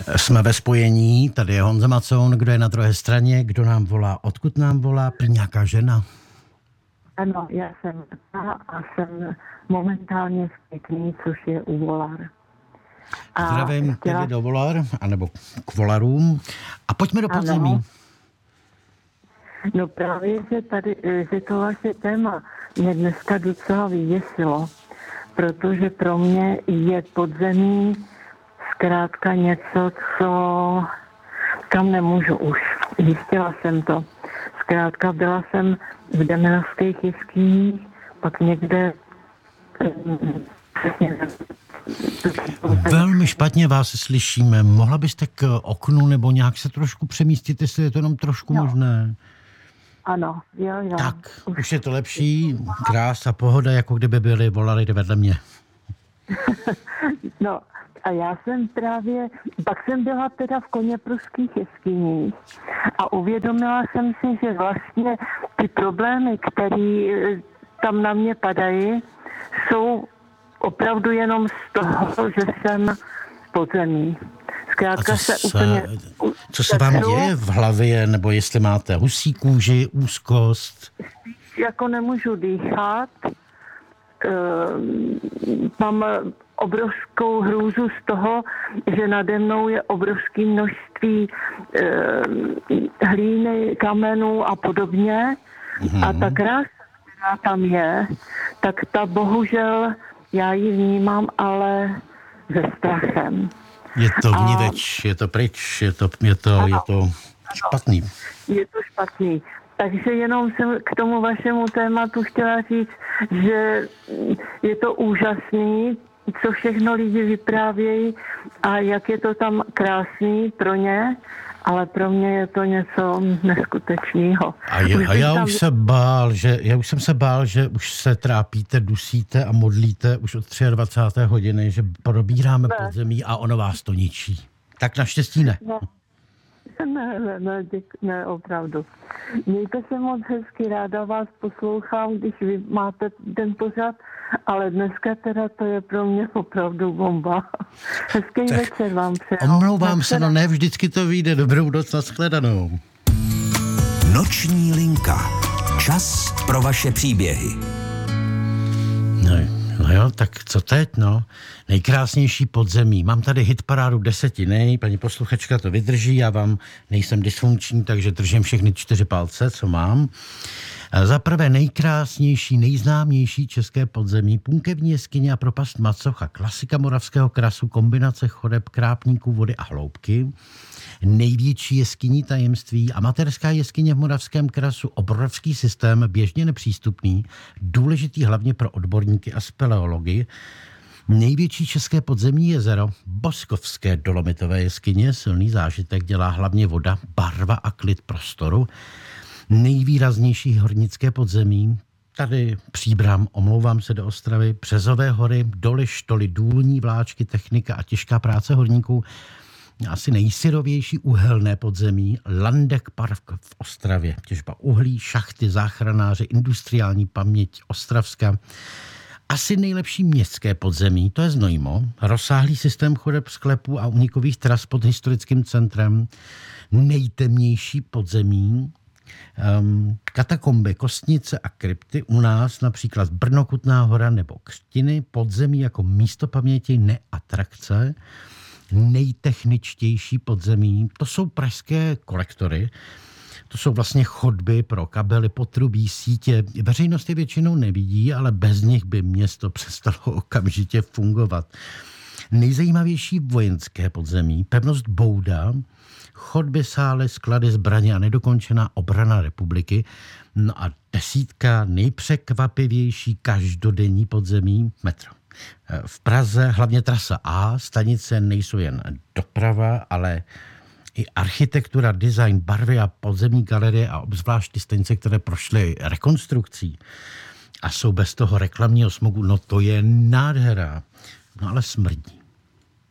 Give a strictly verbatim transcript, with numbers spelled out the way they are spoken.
Jsme ve spojení, tady je Honza Macoun, kdo je na druhé straně, kdo nám volá, odkud nám volá, prý nějaká žena. Ano, já jsem a jsem momentálně v Pěkný, což je u Volar. A zdravím chtěla... tedy do Volar, anebo k Volarům. A pojďme do podzemí. Ano. No právě, že tady, že to vaše téma mě dneska docela vyděsilo, protože pro mě je podzemí zkrátka něco, co kam nemůžu už. Zjistila jsem to. Zkrátka byla jsem v Demenovských jeskyních, pak někde... Velmi špatně vás slyšíme. Mohla byste k oknu nebo nějak se trošku přemístit, jestli je to jenom trošku no. možné? Ano, jo, jo. Tak, už, už je to lepší. Krása, pohoda, jako kdyby byli volali vedle mě. No, a já jsem právě, pak jsem byla teda v Koněpruských jeskyních a uvědomila jsem si, že vlastně ty problémy, které tam na mě padají, jsou opravdu jenom z toho, že jsem v podzemí. Zkrátka se, se úplně... Co se vám děje v hlavě, nebo jestli máte husí kůži, úzkost? Jako nemůžu dýchat, mám obrovskou hrůzu z toho, že nade mnou je obrovské množství hlíny, kamenů a podobně. Mm-hmm. A ta krása, která tam je, tak ta bohužel, já ji vnímám, ale se strachem. Je to vniveč, a... je to pryč, je to, je to, je to špatný. Je to špatný. Takže jenom jsem k tomu vašemu tématu chtěla říct, že je to úžasný, co všechno lidi vyprávějí a jak je to tam krásný pro ně, ale pro mě je to něco neskutečného. A, je, a já tam... už se bál, že já už jsem se bál, že už se trápíte, dusíte a modlíte už od dvacáté třetí hodiny, že probíráme ne. podzemí a ono vás to ničí. Tak naštěstí ne. Ne, ne, ne, ne, děk, ne opravdu. Mějte se moc hezky, ráda vás poslouchám, když vy máte ten pořad, ale dneska teda to je pro mě opravdu bomba. Hezký tak večer vám přeju. Omlouvám se, no ne vždycky to vyjde. Dobrou noc, nashledanou. Noční linka. Čas pro vaše příběhy. No, no jo, tak co teď, no? Nejkrásnější podzemí. Mám tady hitparádu desetinej, paní posluchačka to vydrží, já vám nejsem dysfunkční, takže držím všechny čtyři palce, co mám. Za prvé nejkrásnější, nejznámější české podzemí, Punkevní jeskyně a propast Macocha, klasika moravského krasu, kombinace chodeb, krápníků, vody a hloubky. Největší jeskyní tajemství, amatérská jeskyně v moravském krasu, obrovský systém, běžně nepřístupný, důležitý hlavně pro odborníky a speleology. Největší české podzemní jezero, Boskovské dolomitové jeskyně, silný zážitek dělá hlavně voda, barva a klid prostoru. Nejvýraznější hornické podzemí, tady Příbram, omlouvám se, do Ostravy, Březové hory, doly, štoly, důlní vláčky, technika a těžká práce horníků. Asi nejsyrovější uhelné podzemí, Landek Park v Ostravě, těžba uhlí, šachty, záchranáři, industriální paměť Ostravska. Asi nejlepší městské podzemí, to je Znojmo, rozsáhlý systém chodeb, sklepů a unikových tras pod historickým centrem. Nejtemnější podzemí, Um, katakomby, kostnice a krypty u nás, například Brno, Kutná Hora nebo Křtiny, podzemí jako místo paměti, ne atrakce. Nejtechničtější podzemí, to jsou pražské kolektory, to jsou vlastně chodby pro kabely, potrubí, sítě. Veřejnost je většinou nevidí, ale bez nich by město přestalo okamžitě fungovat. Nejzajímavější vojenské podzemí, pevnost Bouda, chodby, sály, sklady, zbraně a nedokončená obrana republiky. No a desítka nejpřekvapivější každodenní podzemí, metro. V Praze hlavně trasa A, stanice nejsou jen doprava, ale i architektura, design, barvy a podzemní galerie a obzvlášť ty stanice, které prošly rekonstrukcí a jsou bez toho reklamního smogu, no to je nádhera. No ale smrdí.